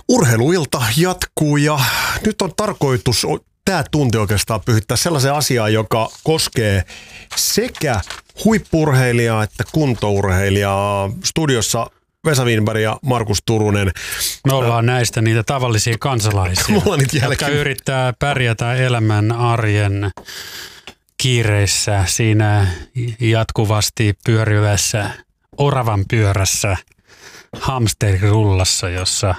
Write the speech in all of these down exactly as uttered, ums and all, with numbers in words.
Urheiluilta jatkuu ja nyt on tarkoitus tämä tunti oikeastaan pyhittää sellaiseen asiaan, joka koskee sekä huippu-urheilijaa että kuntourheilijaa. Studiossa Vesa Wienberg ja Markus Turunen. Me ollaan näistä niitä tavallisia kansalaisia, jotka yrittää pärjätä elämän arjen kiireissä siinä jatkuvasti pyörivässä oravan pyörässä, hamsterirullassa, jossa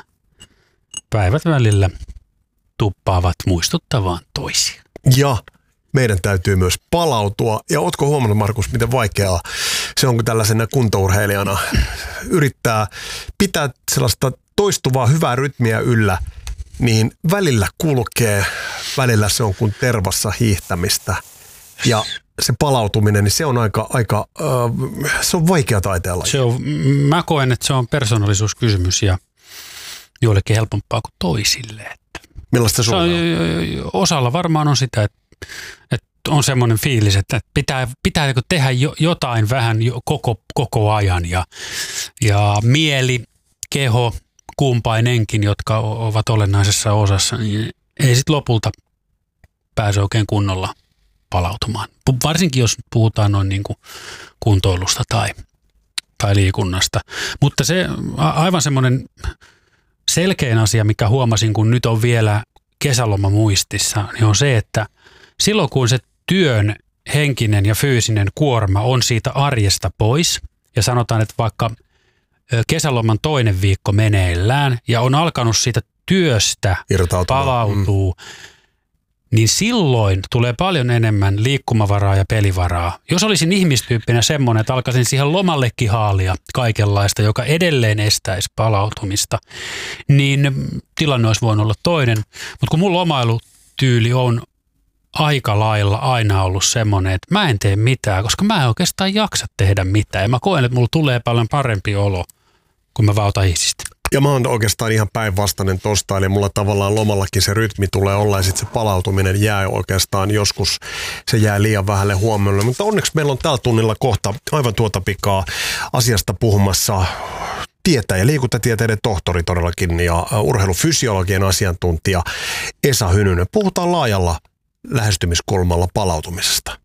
päivät välillä tuppaavat muistuttavaan toisia. Ja meidän täytyy myös palautua. Ja ootko huomannut, Markus, miten vaikeaa se on, kun tällaisena kuntourheilijana yrittää pitää sellaista toistuvaa hyvää rytmiä yllä, niin välillä kulkee, välillä se on kuin tervassa hiihtämistä. Ja se palautuminen, niin se on aika, aika äh, se on vaikea taiteella. Se on, mä koen, että se on persoonallisuuskysymys ja joillekin helpompaa kuin toisille. Millaista sulla on? Osalla varmaan on sitä, että, että on semmoinen fiilis, että pitää, pitää tehdä jotain vähän koko, koko ajan. Ja, ja mieli, keho, kumpainenkin, jotka ovat olennaisessa osassa, niin ei sitten lopulta pääse oikein kunnolla palautumaan. Varsinkin jos puhutaan noin niin kuin kuntoilusta tai, tai liikunnasta. Mutta se aivan semmoinen selkein asia, mikä huomasin, kun nyt on vielä kesäloma muistissa, niin on se, että silloin kun se työn henkinen ja fyysinen kuorma on siitä arjesta pois, ja sanotaan, että vaikka kesäloman toinen viikko meneillään, ja on alkanut siitä työstä palautuu, mm. niin silloin tulee paljon enemmän liikkumavaraa ja pelivaraa. Jos olisin ihmistyyppinä semmoinen, että alkaisin siihen lomallekin haalia kaikenlaista, joka edelleen estäisi palautumista, niin tilanne olisi voinut olla toinen. Mutta kun mun lomailutyyli on aika lailla aina ollut semmoinen, että mä en tee mitään, koska mä en oikeastaan jaksa tehdä mitään. Ja mä koen, että mulla tulee paljon parempi olo, kun mä vautan hiisistä. Ja mä oon oikeastaan ihan päinvastainen tosta, eli mulla tavallaan lomallakin se rytmi tulee olla ja sitten se palautuminen jää oikeastaan joskus, se jää liian vähälle huomiolle. Mutta onneksi meillä on tällä tunnilla kohta aivan tuota pikaa asiasta puhumassa tietäjä, liikuntatieteiden tohtori todellakin ja urheilufysiologian asiantuntija Esa Hynynen. Puhutaan laajalla lähestymiskulmalla palautumisesta.